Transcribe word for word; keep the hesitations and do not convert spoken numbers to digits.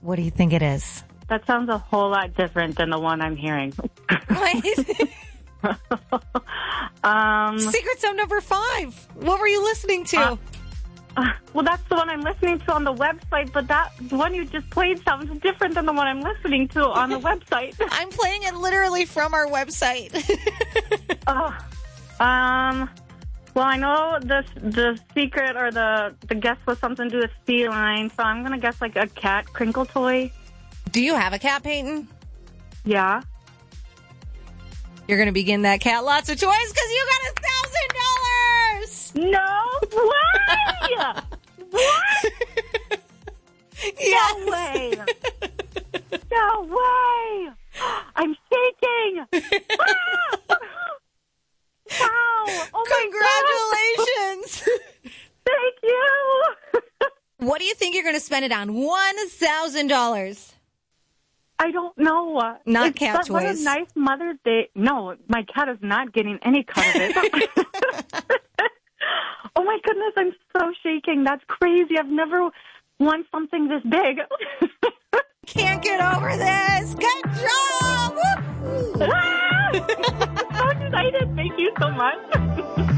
What do you think it is? That sounds a whole lot different than the one I'm hearing. um, Secret Sound number five. What were you listening to? Uh, uh, well, that's the one I'm listening to on the website, but that one you just played sounds different than the one I'm listening to on the website. I'm playing it literally from our website. uh, um, well, I know the the secret or the, the guess was something to do with feline, so I'm going to guess like a cat crinkle toy. Do you have a cat, Peyton? Yeah. You're going to begin that cat lots of toys because you got a thousand dollars. No way! What? Yes. No way! No way! I'm shaking! Ah! Wow! Oh Congratulations! my God. Thank you! What do you think you're going to spend it on? one thousand dollars. I don't know. Not it's cat What a toys. nice Mother's Day. No, my cat is not getting any cut of it. Oh, my goodness. I'm so shaking. That's crazy. I've never won something this big. Can't get over this. Good job. Ah! I'm so excited. Thank you so much.